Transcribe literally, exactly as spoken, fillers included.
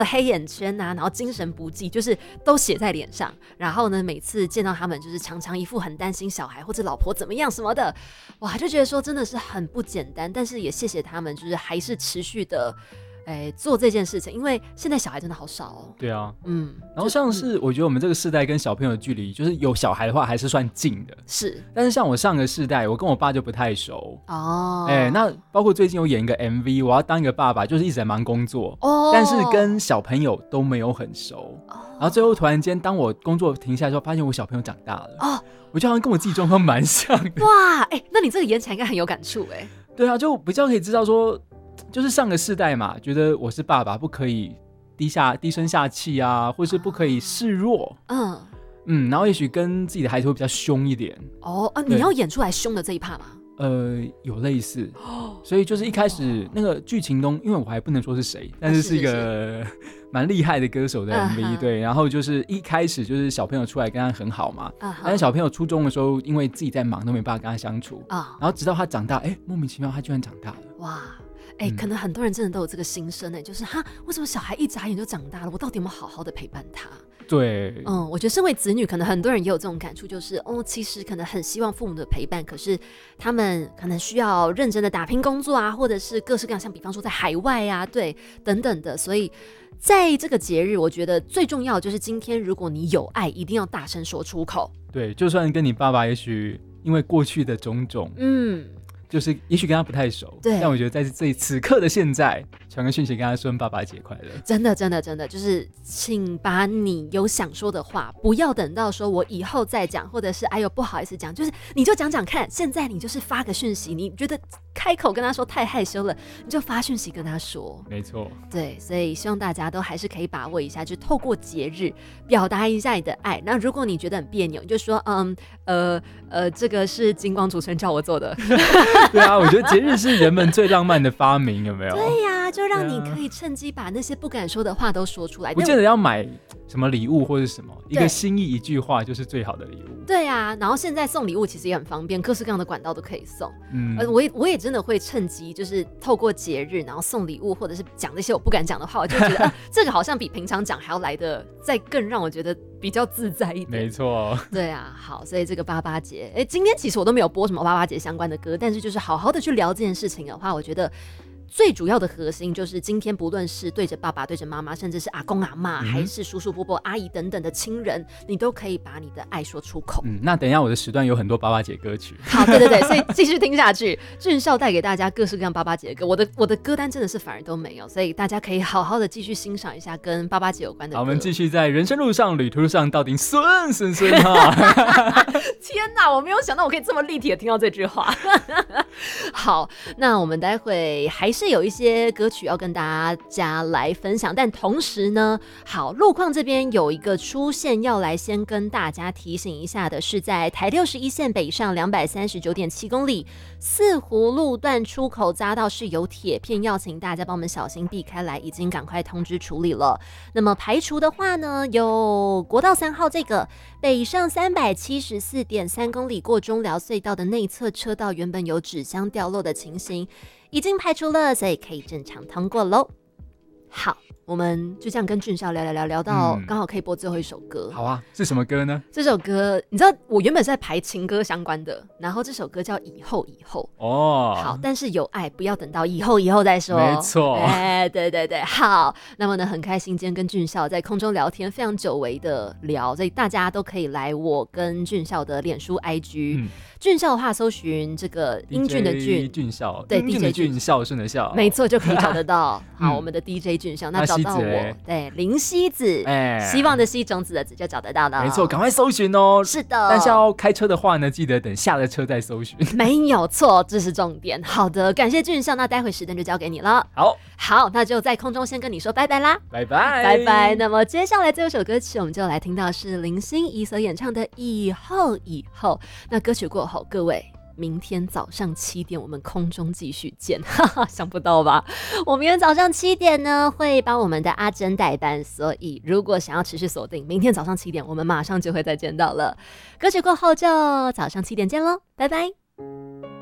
黑眼圈啊，然后精神不济，就是都写在脸上。然后呢，每次见到他们，就是常常一副很担心小孩或者老婆怎么样什么的，哇，就觉得说真的是很不简单。但是也谢谢他们，就是还是持续的。哎，做这件事情，因为现在小孩真的好少哦。 对啊， 嗯， 然后像是我觉得我们这个世代跟小朋友的距离，就是有小孩的话还是算近的， 是。 但是像我上个世代，我跟我爸就不太熟哦。 哎，那包括最近有演一个 M V， 我要当一个爸爸，就是一直在忙工作，哦，但是跟小朋友都没有很熟。哦，然后最后突然间，当我工作停下来的时候，发现我小朋友长大了。哦，我就好像跟我自己状况蛮像的。 哇，哎，那你这个演起来应该很有感触哎。 对啊，就比较可以知道说。就是上个世代嘛，觉得我是爸爸，不可以低下低声下气啊，或是不可以示弱。嗯嗯，然后也许跟自己的孩子会比较凶一点。 哦，啊，你要演出来凶的这一趴吗？ 呃，有类似，所以就是一开始那个剧情中，因为我还不能说是谁，但是是一个蛮厉害的歌手的 M V，、uh-huh. 对，然后就是一开始就是小朋友出来跟他很好嘛， uh-huh. 但是小朋友初中的时候，因为自己在忙，都没办法跟他相处， uh-huh. 然后直到他长大，哎，莫名其妙他居然长大了，哇！ 哎、欸，可能很多人真的都有这个心声，哎、欸，就是哈，为什么小孩一眨眼就长大了？我到底有没有好好的陪伴他？ 对， 嗯，我觉得身为子女，可能很多人也有这种感触，就是哦，其实可能很希望父母的陪伴，可是他们可能需要认真的打拼工作啊，或者是各式各样，像比方说在海外啊，对，等等的。所以在这个节日，我觉得最重要的就是今天，如果你有爱，一定要大声说出口。 对，就算跟你爸爸，也许因为过去的种种，嗯。就是也许跟他不太熟，对，但我觉得在这此刻的现在，传个讯息跟他说爸爸节快乐。 真的真的真的，就是请把你有想说的话，不要等到说我以后再讲，或者是哎呦不好意思讲，就是你就讲讲看。现在你就是发个讯息，你觉得开口跟他说太害羞了，你就发讯息跟他说。 没错， 对，所以希望大家都还是可以把握一下，就透过节日表达一下你的爱。那如果你觉得很别扭，你就说嗯呃呃，这个是金光主持人叫我做的。 对啊，我觉得节日是人们最浪漫的发明，有没有？ 对呀、啊，就让你可以趁机把那些不敢说的话都说出来。 不见得要买什么礼物或者什么，一个心意一句话就是最好的礼物。 对啊，然后现在送礼物其实也很方便，各式各样的管道都可以送。嗯，呃，我也我也真的会趁机就是透过节日，然后送礼物，或者是讲那些我不敢讲的话，我就觉得、啊、这个好像比平常讲还要来的再更让我觉得比较自在一点。 没错。 对啊，好，所以这个八八节，哎，今天其实我都没有播什么八八节相关的歌，但是就是好好的去聊这件事情的话，我觉得最主要的核心就是今天不论是对着爸爸、对着妈妈，甚至是阿公阿嬷、嗯、还是叔叔伯伯、阿姨等等的亲人，你都可以把你的爱说出口。 嗯，那等一下我的时段有很多八八节歌曲。 好，对对对，所以继续听下去。俊孝带给大家各式各样八八节的歌，我的我的歌单真的是反而都没有，所以大家可以好好的继续欣赏一下跟八八节有关的歌。 好，我们继续在人生路上、旅途上到底顺顺顺哈。 天哪，我没有想到我可以这么立体的听到这句话。好，那我们待会还是有一些歌曲要跟大家来分享，但同时呢，好，路况这边有一个出现要来先跟大家提醒一下的是，在台六十一线北上两百三十九点七公里四湖路段出口匝道是有铁片，要请大家帮我们小心避开来，已经赶快通知处理了。那么排除的话呢，有国道三号这个北上三百七十四点三公里过中寮隧道的内侧车道原本有纸箱掉落的情形已经排除了，所以可以正常通过咯。好，我们就这样跟俊孝聊聊聊聊到刚好可以播最后一首歌、 嗯、好啊，是什么歌呢？ 这首歌你知道我原本是在排情歌相关的，然后这首歌叫以后以后哦，好，但是有爱不要等到以后以后再说， 没错， 哎，对对对，好，那么呢很开心今天跟俊孝在空中聊天，非常久违的聊，所以大家都可以来我跟俊孝的脸书 I G、嗯、俊孝的话搜寻这个英俊的俊， 俊孝， 对， D J 的俊，孝顺的孝， 没错，就可以找得到。好、嗯，我们的 D J 俊孝，那找到我，对，林希子，哎，希望的希，种子的子，就找得到了。 没错，赶快搜寻哦。 是的， 但是要开车的话呢，记得等下了车再搜寻。 没有错，这是重点。好的，感谢俊孝，那待会时间就交给你了。 好， 好，那就在空中先跟你说拜拜啦， 拜拜， 拜拜。那么接下来这首歌曲，我们就来听到是林心怡所演唱的《以后以后》。那歌曲过后，各位。明天早上七点我们空中继续见，哈哈，想不到吧？我明天早上七点呢会帮我们的阿珍代班，所以如果想要持续锁定，明天早上七点我们马上就会再见到了。歌曲过后就早上七点见咯，拜拜。